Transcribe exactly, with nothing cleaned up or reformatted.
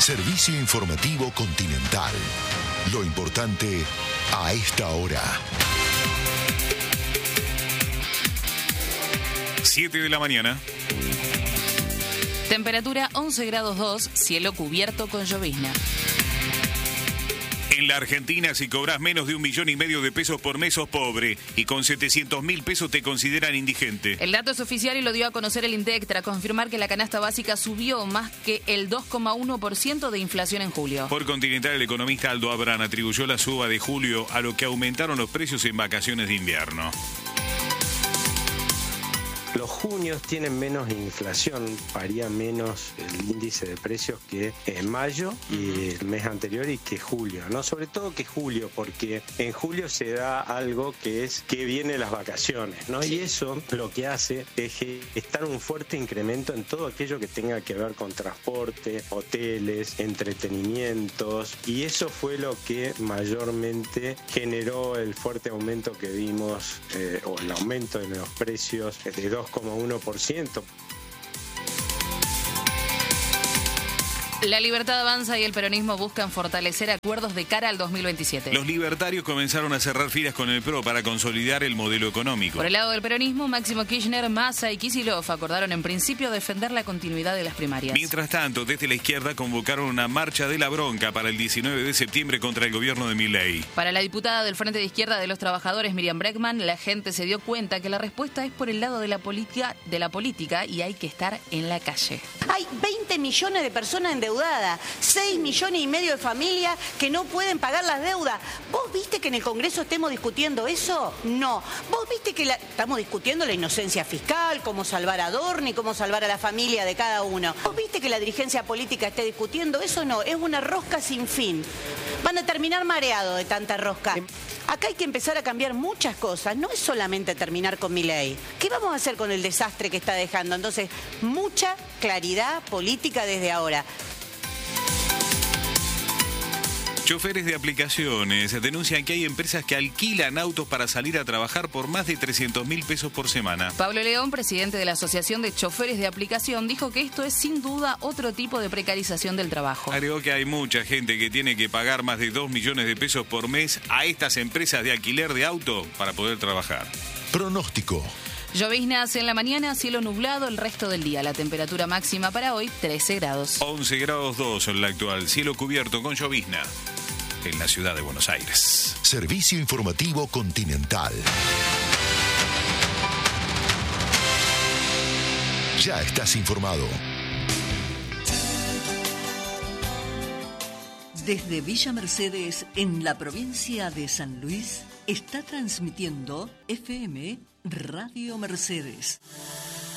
Servicio informativo Continental. Lo importante a esta hora. siete de la mañana. Temperatura once grados dos, cielo cubierto con llovizna. En la Argentina, si cobras menos de un millón y medio de pesos por mes, sos pobre. Y con setecientos mil pesos te consideran indigente. El dato es oficial y lo dio a conocer el INDEC tras confirmar que la canasta básica subió más que el dos coma uno por ciento de inflación en julio. Por Continental, el economista Aldo Abrán atribuyó la suba de julio a lo que aumentaron los precios en vacaciones de invierno. Los junios tienen menos inflación, varía menos el índice de precios que en mayo y el mes anterior y que julio, ¿no? Sobre todo que julio, porque en julio se da algo que es que vienen las vacaciones, ¿no? Y eso lo que hace es estar un fuerte incremento en todo aquello que tenga que ver con transporte, hoteles, entretenimientos, y eso fue lo que mayormente generó el fuerte aumento que vimos, eh, o el aumento de los precios de dos coma uno por ciento. La Libertad avanza y el peronismo buscan fortalecer acuerdos de cara al dos mil veintisiete. Los libertarios comenzaron a cerrar filas con el P R O para consolidar el modelo económico. Por el lado del peronismo, Máximo Kirchner, Massa y Kicillof acordaron en principio defender la continuidad de las primarias. Mientras tanto, desde la izquierda convocaron una marcha de la bronca para el diecinueve de septiembre contra el gobierno de Milei. Para la diputada del Frente de Izquierda de los Trabajadores, Miriam Bregman, la gente se dio cuenta que la respuesta es por el lado de la política, de la política y hay que estar en la calle. Hay veinte millones de personas endeudadas, seis millones y medio de familias que no pueden pagar las deudas. ¿Vos viste que en el Congreso estemos discutiendo eso? No. ¿Vos viste que la... estamos discutiendo la inocencia fiscal, cómo salvar a Dorni, cómo salvar a la familia de cada uno? ¿Vos viste que la dirigencia política esté discutiendo eso? No, es una rosca sin fin. Van a terminar mareados de tanta rosca. Acá hay que empezar a cambiar muchas cosas, no es solamente terminar con Milei. ¿Qué vamos a hacer con el desastre que está dejando? Entonces, mucha claridad política desde ahora. Choferes de aplicaciones denuncian que hay empresas que alquilan autos para salir a trabajar por más de trescientos mil pesos por semana. Pablo León, presidente de la Asociación de Choferes de Aplicación, dijo que esto es sin duda otro tipo de precarización del trabajo. Agregó que hay mucha gente que tiene que pagar más de dos millones de pesos por mes a estas empresas de alquiler de auto para poder trabajar. Pronóstico. Lloviznas en la mañana, cielo nublado el resto del día. La temperatura máxima para hoy, trece grados. once grados dos en la actual, cielo cubierto con llovizna en la ciudad de Buenos Aires. Servicio informativo Continental. Ya estás informado. Desde Villa Mercedes, en la provincia de San Luis, está transmitiendo F M Radio Mercedes.